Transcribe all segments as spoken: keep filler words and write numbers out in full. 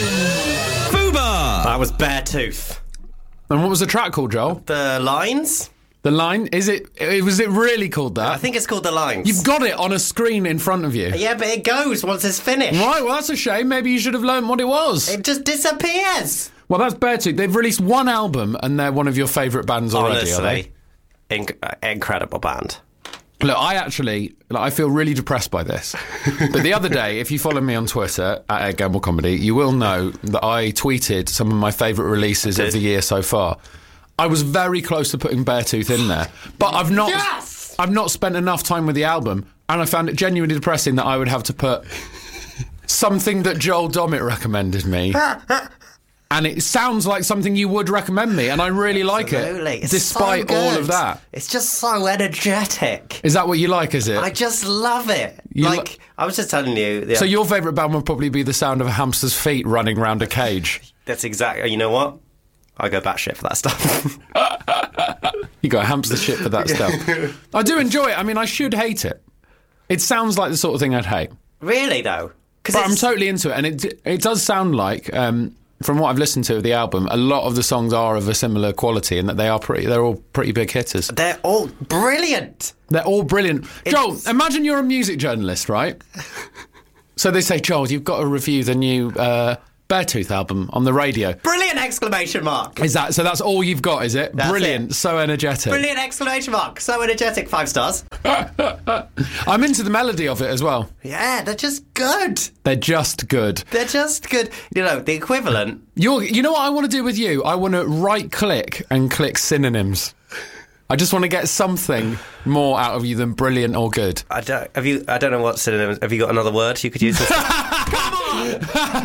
Fubar! That was Beartooth. And what was the track called, Joel? The Lines? The Line? Is it, it was it really called that? I think it's called The Lines. You've got it on a screen in front of you. Yeah, but it goes once it's finished. Right, well, that's a shame. Maybe you should have learned what it was. It just disappears. Well, that's Beartooth. They've released one album and they're one of your favourite bands already, Honestly, are they? Inc- uh, incredible band. Look, I actually, like, I feel really depressed by this. But the other day, if you follow me on Twitter, at Ed Gamble Comedy, you will know that I tweeted some of my favourite releases of the year so far. I was very close to putting Beartooth in there, but I've not, Yes! I've not spent enough time with the album, and I found it genuinely depressing that I would have to put something that Joel Dommett recommended me. And it sounds like something you would recommend me, and I really like Absolutely. it, It's despite so all good. of that. It's just so energetic. Is that what you like, is it? I just love it. You like, lo- I was just telling you. The, So your favourite band would probably be the sound of a hamster's feet running round a cage. That's exactly. You know what? I go batshit for that stuff. You got a hamster shit for that stuff. I do enjoy it. I mean, I should hate it. It sounds like the sort of thing I'd hate. Really, though? But I'm totally into it, and it it does sound like, um, from what I've listened to of the album, a lot of the songs are of a similar quality, and that they are pretty. They're all pretty big hitters. They're all brilliant. They're all brilliant. It's- Joel, imagine you're a music journalist, right? So they say, Joel, you've got to review the new uh, Beartooth album on the radio. Brilliant! Exclamation mark. Is that so? That's all you've got, is it? That's Brilliant, it. so energetic. Brilliant! Exclamation mark. So energetic. Five stars. I'm into the melody of it as well. Yeah, they're just good. They're just good. They're just good. You know, the equivalent. You're, you know what I want to do with you? I want to right-click and click synonyms. I just want to get something more out of you than brilliant or good. I don't. Have you? I don't know what synonyms. Have you got another word you could use? Come on!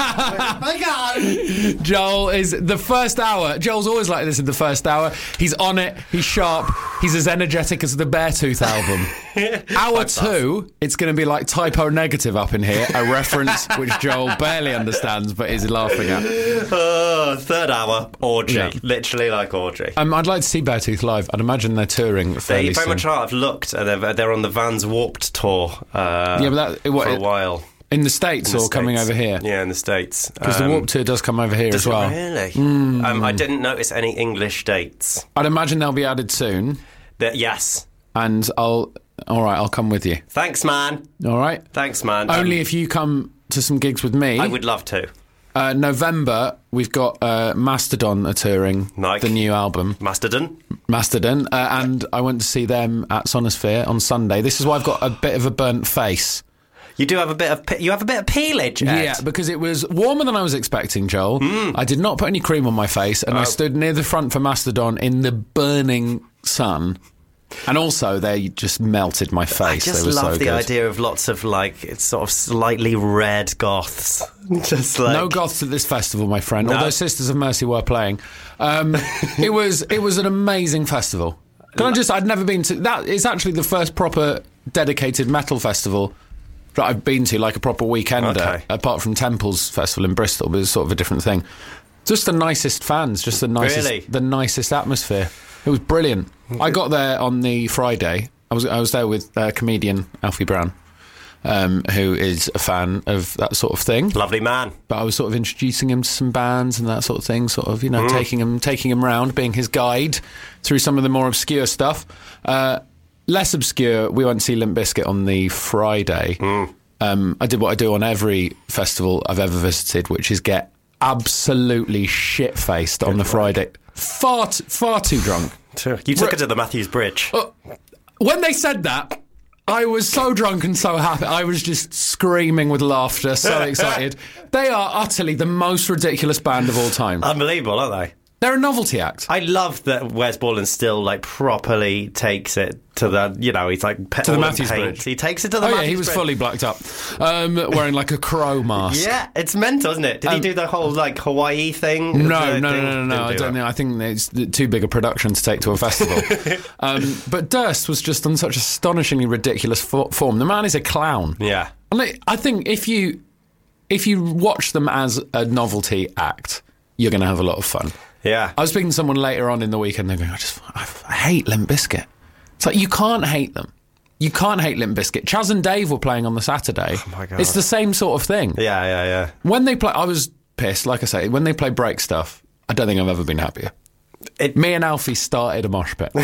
My God! Joel is the first hour. Joel's always like this in the first hour. He's on it. He's sharp. He's as energetic as the Beartooth album. Hour two, it's going to be like typo negative up in here, a reference which Joel barely understands but is laughing at. Oh, third hour orgy, Yeah. literally like orgy. Um, I'd like to see Beartooth live. I'd imagine they're touring fairly They very soon. much are. I've looked. Uh, they're, they're on the Vans Warped tour. Uh, Yeah, but that- what- for a while. In the States In the or coming States. over here? Yeah, in the States. Because the Um, Warped Tour does come over here does as it well. Really? Mm. Um, I didn't notice any English dates. I'd imagine they'll be added soon, That yes. and I'll. All right, I'll come with you. Thanks, man. All right. Thanks, man. Only Um, if you come to some gigs with me. I would love to. Uh, November, we've got uh, Mastodon are touring Nike. the new album, Mastodon. Mastodon, uh, and I went to see them at Sonosphere on Sunday. This is why I've got a bit of a burnt face. You do have a bit of pe- you have a bit of peelage, Ed. Yeah, because it was warmer than I was expecting, Joel. Hmm. I did not put any cream on my face, and I stood near the front for Mastodon in the burning sun. And also, they just melted my face. I just they were love so the good. idea of lots of like it's sort of slightly red goths. Just like No goths at this festival, my friend. No. Although Sisters of Mercy were playing, um, it was it was an amazing festival. Can I just? I'd never been to that. It's actually the first proper dedicated metal festival that I've been to, like a proper weekender. Okay. Apart from Temple's festival in Bristol, but it's sort of a different thing. Just the nicest fans, just the nicest, Really? the nicest atmosphere. It was brilliant. I got there on the Friday. I was I was there with uh, comedian Alfie Brown, um, who is a fan of that sort of thing. lovely man. But I was sort of introducing him to some bands and that sort of thing, sort of, you know, taking him taking him round, being his guide through some of the more obscure stuff. Uh, less obscure, we went to see Limp Bizkit on the Friday. Um, I did what I do on every festival I've ever visited, which is get absolutely shit-faced on the Friday. Far, t- far too drunk. You took it to the Matthews Bridge. When they said that, I was so drunk and so happy. I was just screaming with laughter, so excited. They are utterly the most ridiculous band of all time. Unbelievable, aren't they? They're a novelty act. I love that Wes Borland still like properly takes it to the, you know, he's like pe- To the all in Matthews paint. Bridge. He takes it to the Oh, Matthews yeah, he was Bridge. fully blacked up, um, wearing like a crow mask. Yeah, it's mental, isn't it? Did he Um, do the whole like Hawaii thing? No, The no, thing? no, no, no, no. Didn't I do don't that. think. I think it's too big a production to take to a festival. um, but Durst was just on such astonishingly ridiculous fo- form. The man is a clown. Yeah. And I- I think if you if you watch them as a novelty act, you're going to have a lot of fun. Yeah. I was speaking to someone later on in the weekend. They're going, I just, I, I hate Limp Bizkit. It's like you can't hate them. You can't hate Limp Bizkit. Chaz and Dave were playing on the Saturday. Oh my God. It's the same sort of thing. Yeah, yeah, yeah. When they play, I was pissed. Like I say, when they play break stuff, I don't think I've ever been happier. It, Me and Alfie started a mosh pit.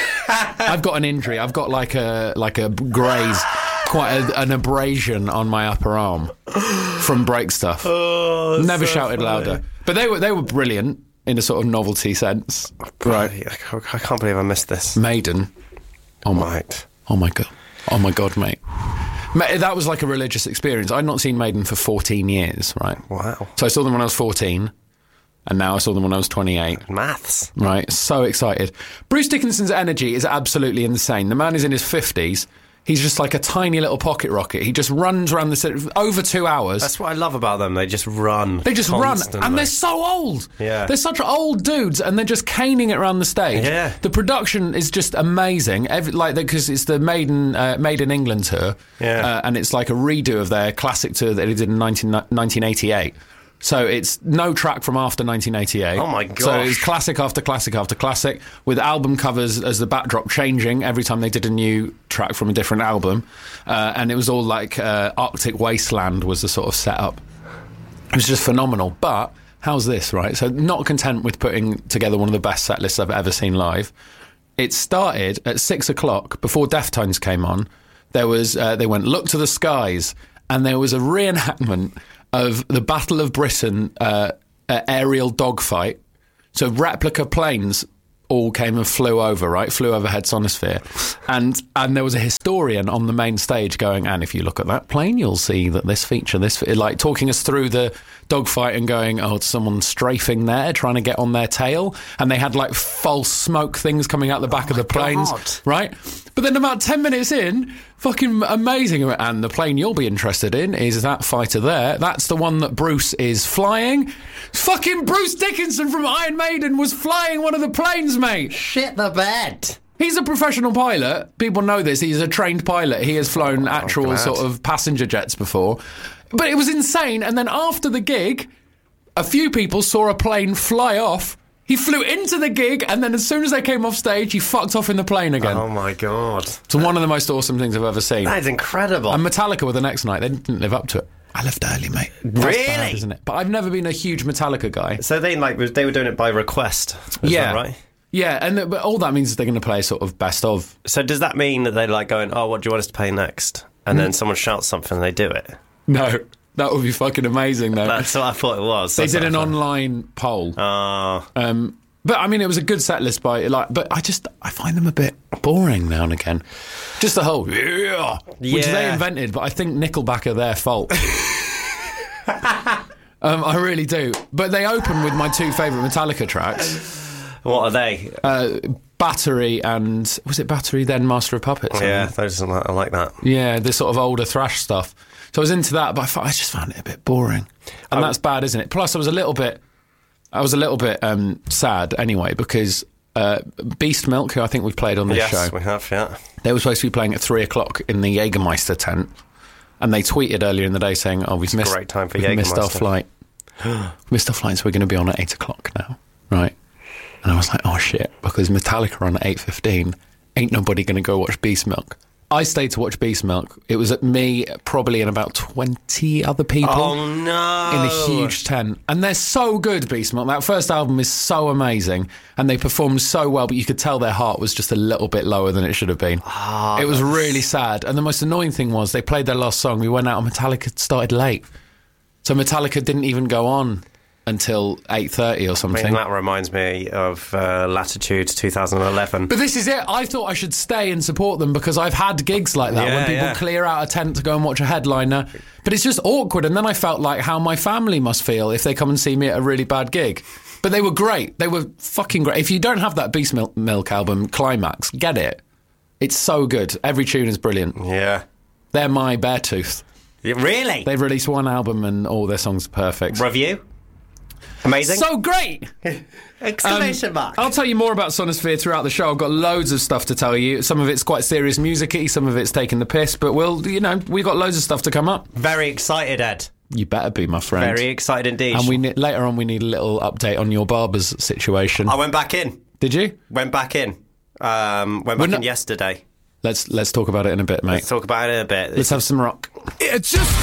I've got an injury. I've got like a like a graze, quite a, an abrasion on my upper arm from break stuff. Oh, Never so shouted funny. louder. But they were they were brilliant in a sort of novelty sense. Right. I can't believe I missed this. Maiden. Oh my. Right. Oh my god. Oh my god, mate. Mate, that was like a religious experience. I'd not seen Maiden for fourteen years, right? Wow. So I saw them when I was fourteen. And now I saw them when I was twenty-eight. Maths. Right, so excited. Bruce Dickinson's energy is absolutely insane. The man is in his fifties. He's just like a tiny little pocket rocket. He just runs around the city over two hours. That's what I love about them. They just run. They just constantly. run. And they're so old. Yeah. They're such old dudes, and they're just caning it around the stage. Yeah. The production is just amazing. Every, like, because it's the Maiden, uh, Made in England tour. Yeah. Uh, and it's like a redo of their classic tour that they did in nineteen eighty-eight. So it's no track from after nineteen eighty-eight. Oh my So gosh. it's classic after classic after classic, with album covers as the backdrop changing every time they did a new track from a different album. Uh, and it was all like uh, Arctic Wasteland was the sort of setup. It was just phenomenal. But how's this, right? So not content with putting together one of the best set lists I've ever seen live, it started at six o'clock before Deftones came on. There was uh, they went Look to the Skies, and there was a reenactment of the Battle of Britain uh, uh, aerial dogfight. So replica planes all came and flew over, right? Flew overhead Sonosphere. And and there was a historian on the main stage going, and if you look at that plane, you'll see that this feature, this, like talking us through the dogfight and going, oh, someone's strafing there, trying to get on their tail. And they had like false smoke things coming out the back Oh of the planes, God. right? But then about ten minutes in, fucking amazing. And the plane you'll be interested in is that fighter there. That's the one that Bruce is flying. Fucking Bruce Dickinson from Iron Maiden was flying one of the planes, mate. Shit the bed. He's a professional pilot. People know this. He's a trained pilot. He has flown actual glad. sort of passenger jets before. But it was insane. And then after the gig, a few people saw a plane fly off. He flew into the gig, and then as soon as they came off stage, he fucked off in the plane again. Oh my god. It's one of the most awesome things I've ever seen. That is incredible. And Metallica were the next night. They didn't live up to it. I left early, mate. That's Really? bad, isn't it? But I've never been a huge Metallica guy. So they like they were doing it by request. Is yeah, that right? Yeah, and th- but all that means is they're going to play sort of best of. So does that mean that they're like going, oh, what do you want us to play next? And then someone shouts something and they do it? No, that would be fucking amazing, though. That's what I thought it was. They That's did what an I thought. online poll. Oh. Um, but I mean, it was a good set list by like. But I just I find them a bit boring now and again. Just the whole yeah, which they Yeah. invented, but I think Nickelback are their fault. um, I really do. But they open with my two favourite Metallica tracks. What are they? Uh, Battery and was it Battery then Master of Puppets? Yeah, those are like, I like that. Yeah, this sort of older thrash stuff. So I was into that, but I, thought, I just found it a bit boring, and Um, that's bad, isn't it? Plus, I was a little bit, I was a little bit um, sad anyway because uh, Beast Milk, who I think we've played on this Yes, show, we have, yeah. they were supposed to be playing at three o'clock in the Jägermeister tent, and they tweeted earlier in the day saying, "Oh, we've missed, great time for we've missed our Jägermeister. flight, missed our flight, so we're going to be on at eight o'clock now, right?" And I was like, oh shit, because Metallica are on at eight fifteen, ain't nobody going to go watch Beast Milk. I stayed to watch Beast Milk. It was at me, probably, and about twenty other people. Oh no! In a huge tent. And they're so good, Beast Milk. That first album is so amazing, and they performed so well, but you could tell their heart was just a little bit lower than it should have been. Oh, it was really sad. And the most annoying thing was they played their last song. We went out and Metallica started late. So Metallica didn't even go on until eight thirty or I something. mean, that reminds me of uh, Latitude twenty eleven. But this is it. I thought I should stay and support them because I've had gigs like that Yeah, when people yeah. clear out a tent to go and watch a headliner. But it's just awkward. And then I felt like how my family must feel if they come and see me at a really bad gig. But they were great. They were fucking great. If you don't have that Beast Milk, Milk album, Climax, get it. It's so good. Every tune is brilliant. Yeah. They're my Beartooth. Yeah, really? They've released one album and all their songs are perfect. Review? Amazing. So great! Exclamation Um, mark. I'll tell you more about Sonosphere throughout the show. I've got loads of stuff to tell you. Some of it's quite serious music-y, some of it's taking the piss, but we'll, you know, we've got loads of stuff to come up. Very excited, Ed. You better be, my friend. Very excited indeed. And we ne- later on, we need a little update on your barber's situation. I went back in. Did you? Went back in. Um, went back not- in yesterday. Let's let's talk about it in a bit, mate. Let's talk about it in a bit. Let's have some rock. It just